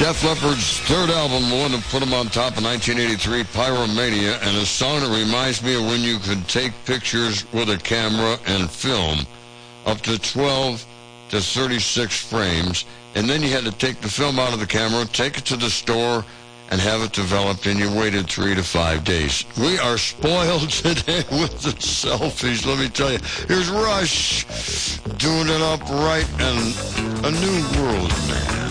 Def Leppard's third album, the one that put them on top in 1983, Pyromania, and a song that reminds me of when you could take pictures with a camera and film up to 12 to 36 frames, and then you had to take the film out of the camera, take it to the store, and have it developed, and you waited 3 to 5 days. We are spoiled today with the selfies, let me tell you. Here's Rush doing it up right and a new world, man.